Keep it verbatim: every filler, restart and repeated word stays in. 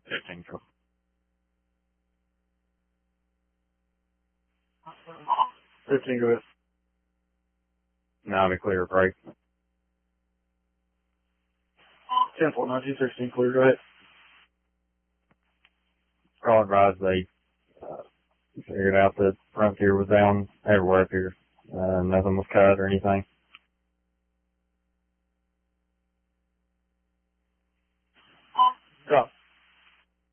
fifteen go. fifteen go ahead. Now to clear break. ten four nineteen sixteen clear, go ahead. Call advised they uh, figured out that Frontier was down everywhere up here. Uh, nothing was cut or anything.